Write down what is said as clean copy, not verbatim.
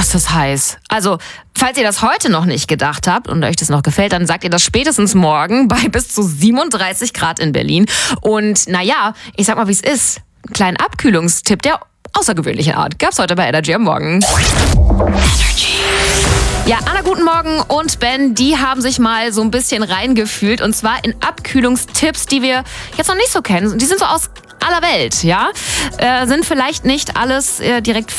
ist das heiß. Also, falls ihr das heute noch nicht gedacht habt und euch das noch gefällt, dann sagt ihr das spätestens morgen bei bis zu 37 Grad in Berlin. Und naja, ich sag mal, wie es ist. Einen kleinen Abkühlungstipp der außergewöhnlichen Art gab's heute bei Energy am Morgen. Ja, Anna, guten Morgen und Ben, die haben sich mal so ein bisschen reingefühlt und zwar in Abkühlungstipps, die wir jetzt noch nicht so kennen. Die sind so aus aller Welt, ja, sind vielleicht nicht alles direkt